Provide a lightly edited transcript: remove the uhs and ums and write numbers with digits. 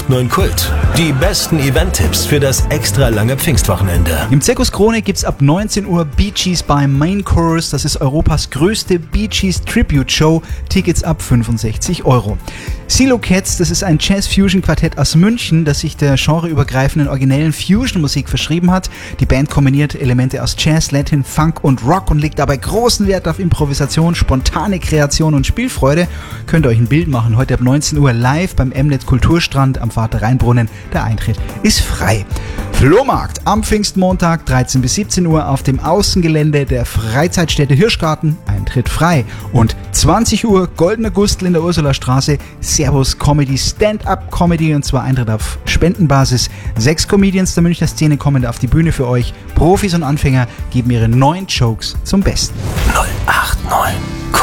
089 Kult. Die besten Event-Tipps für das extra lange Pfingstwochenende. Im Zirkus Krone gibt's ab 19 Uhr Bee Gees by Main Chorus. Das ist Europas größte Bee Gees Tribute Show. Tickets ab 65 €. Silo Cats, das ist ein Jazz-Fusion-Quartett aus München, das sich der genreübergreifenden originellen Fusion-Musik verschrieben hat. Die Band kombiniert Elemente aus Jazz, Latin, Funk und Rock und legt dabei großen Wert auf Improvisation, spontane Kreation und Spielfreude. Könnt ihr euch ein Bild machen, heute ab 19 Uhr live beim Mnet Kulturstrand am Vater-Rhein-Brunnen. Der Eintritt ist frei. Flohmarkt am Pfingstmontag 13 bis 17 Uhr auf dem Außengelände der Freizeitstätte Hirschgarten. Eintritt frei. Und 20 Uhr Goldener Gustl in der Ursulastraße. Servus Comedy, Stand-Up-Comedy, und zwar Eintritt auf Spendenbasis. 6 Comedians der Münchner Szene kommen da auf die Bühne für euch. Profis und Anfänger geben ihre neuen Jokes zum Besten. 089